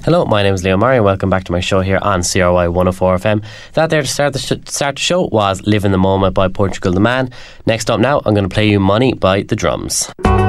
Hello, my name is Leo Murray and welcome back to my show here on CRY 104 FM. That there to start the show was Live in the Moment by Portugal the Man. Next up now, I'm going to play you Money by The Drums.